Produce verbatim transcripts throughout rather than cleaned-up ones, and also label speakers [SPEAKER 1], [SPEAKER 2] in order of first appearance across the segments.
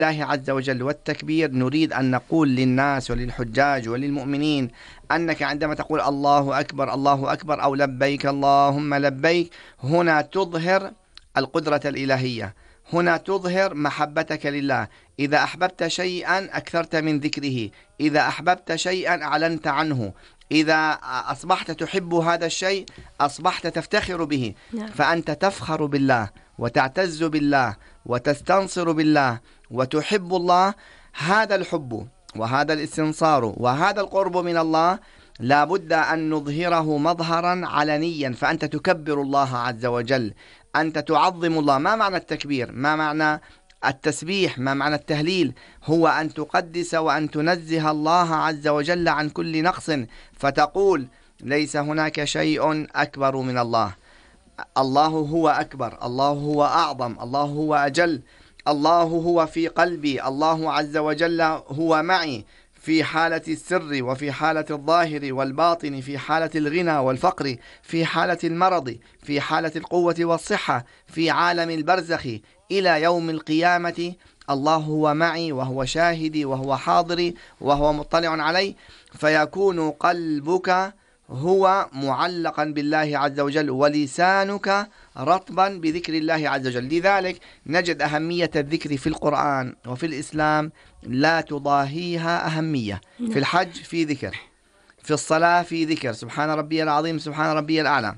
[SPEAKER 1] الله عز وجل والتكبير نريد أن نقول للناس وللحجاج وللمؤمنين أنك عندما تقول الله أكبر الله أكبر أو لبيك اللهم لبيك، هنا تظهر القدرة الإلهية، هنا تظهر محبتك لله. إذا أحببت شيئا أكثرت من ذكره، إذا أحببت شيئا أعلنت عنه، إذا أصبحت تحب هذا الشيء أصبحت تفتخر به. فأنت تفخر بالله وتعتز بالله وتستنصر بالله وتحب الله. هذا الحب وهذا الاستنصار وهذا القرب من الله لا بد أن نظهره مظهرا علنيا، فأنت تكبر الله عز وجل، أنت تعظم الله. ما معنى التكبير؟ ما معنى التسبيح؟ ما معنى التهليل؟ هو أن تقدس وأن تنزه الله عز وجل عن كل نقص، فتقول ليس هناك شيء أكبر من الله، الله هو أكبر، الله هو أعظم، الله هو أجل، الله هو في قلبي، الله عز وجل هو معي في حالة السر وفي حالة الظاهر والباطن، في حالة الغنى والفقر، في حالة المرض، في حالة القوة والصحة، في عالم البرزخ إلى يوم القيامة. الله هو معي وهو شاهدي وهو حاضري وهو مطلع علي، فيكون قلبك هو معلقا بالله عز وجل ولسانك رطبا بذكر الله عز وجل. لذلك نجد أهمية الذكر في القرآن وفي الإسلام لا تضاهيها أهمية. في الحج في ذكر، في الصلاة في ذكر، سبحان ربي العظيم سبحان ربي الأعلى.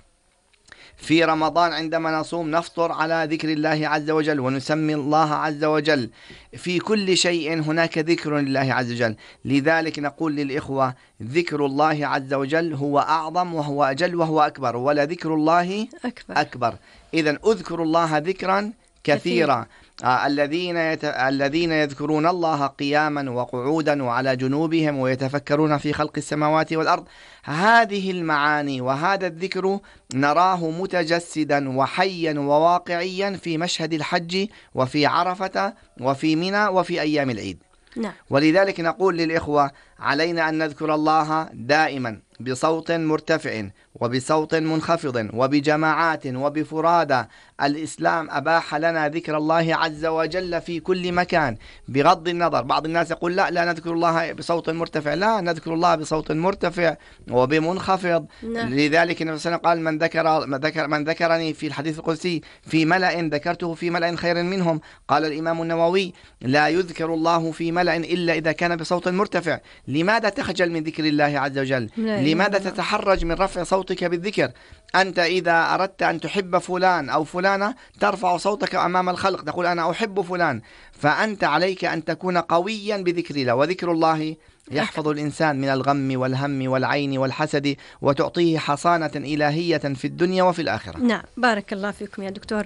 [SPEAKER 1] في رمضان عندما نصوم نفطر على ذكر الله عز وجل ونسمي الله عز وجل. في كل شيء هناك ذكر لله عز وجل. لذلك نقول للإخوة ذكر الله عز وجل هو أعظم وهو أجل وهو أكبر، ولا ذكر الله أكبر, أكبر. إذن أذكر الله ذكرا كثيرا. آه الذين يت... الذين يذكرون الله قياما وقعودا وعلى جنوبهم ويتفكرون في خلق السماوات والأرض. هذه المعاني وهذا الذكر نراه متجسدا وحيا وواقعيا في مشهد الحج وفي عرفة وفي منى وفي أيام العيد.
[SPEAKER 2] نعم.
[SPEAKER 1] ولذلك نقول للإخوة علينا أن نذكر الله دائما بصوت مرتفع وبصوت منخفض وبجماعات وبفرادى. الإسلام أباح لنا ذكر الله عز وجل في كل مكان بغض النظر. بعض الناس يقول لا لا نذكر الله بصوت مرتفع، لا نذكر الله بصوت مرتفع وبمنخفض.
[SPEAKER 2] نعم.
[SPEAKER 1] لذلك النبي صلى الله عليه وسلم قال من ذكر من ذكر من ذكرني في الحديث القدسي في ملأ ذكرته في ملأ خير منهم. قال الإمام النووي لا يذكر الله في ملأ إلا إذا كان بصوت مرتفع. لماذا تخجل من ذكر الله عز وجل؟ لماذا تتحرج من رفع صوتك بالذكر؟ أنت إذا أردت أن تحب فلان أو فلانة ترفع صوتك أمام الخلق، تقول أنا أحب فلان. فأنت عليك أن تكون قويا بذكر الله. وذكر الله يحفظ الإنسان من الغم والهم والعين والحسد، وتعطيه حصانة إلهية في الدنيا وفي الآخرة.
[SPEAKER 2] نعم، بارك الله فيكم يا دكتور.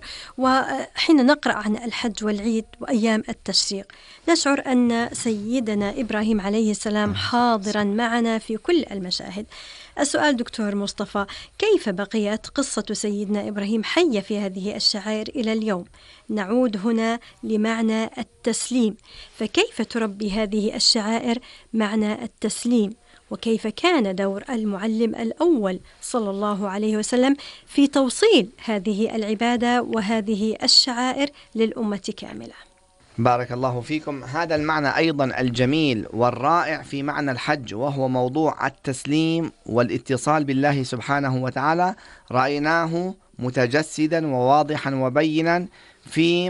[SPEAKER 2] وحين نقرأ عن الحج والعيد وأيام التشريق نشعر أن سيدنا إبراهيم عليه السلام حاضرا معنا في كل المشاهد. السؤال دكتور مصطفى، كيف بقيت قصة سيدنا إبراهيم حية في هذه الشعائر إلى اليوم؟ نعود هنا لمعنى التسليم، فكيف تربي هذه الشعائر معنى التسليم؟ وكيف كان دور المعلم الأول صلى الله عليه وسلم في توصيل هذه العبادة وهذه الشعائر للأمة كاملة؟
[SPEAKER 1] بارك الله فيكم. هذا المعنى أيضا الجميل والرائع في معنى الحج، وهو موضوع التسليم والاتصال بالله سبحانه وتعالى، رأيناه متجسدا وواضحا وبينا في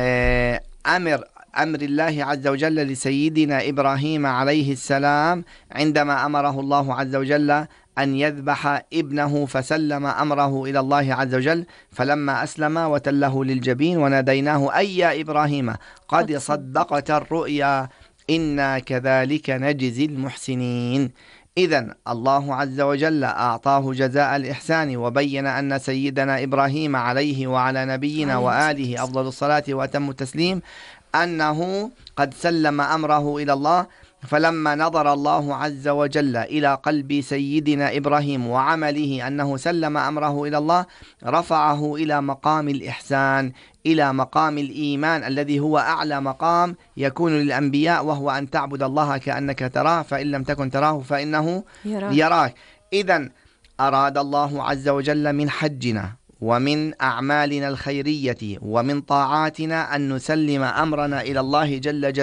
[SPEAKER 1] أمر أمر الله عز وجل لسيدنا إبراهيم عليه السلام عندما أمره الله عز وجل أن يذبح ابنه، فسلم أمره إلى الله عز وجل. فلما أسلم وتله للجبين وناديناه أي يا إبراهيم قد صدقت الرؤيا إنا كذلك نجزي المحسنين. إذن الله عز وجل أعطاه جزاء الإحسان، وبين أن سيدنا إبراهيم عليه وعلى نبينا وآله أفضل الصلاة وأتم التسليم أنه قد سلم أمره إلى الله. فلما نظر الله عز وجل إلى قلب سيدنا إبراهيم وعمله أنه سلم أمره إلى الله، رفعه إلى مقام الإحسان، إلى مقام الإيمان الذي هو أعلى مقام يكون للأنبياء، وهو أن تعبد الله كأنك تراه فإن لم تكن تراه فإنه يراك. يراك. إذن أراد الله عز وجل من حجنا ومن أعمالنا الخيرية ومن طاعاتنا أن نسلم أمرنا إلى الله جل جلاله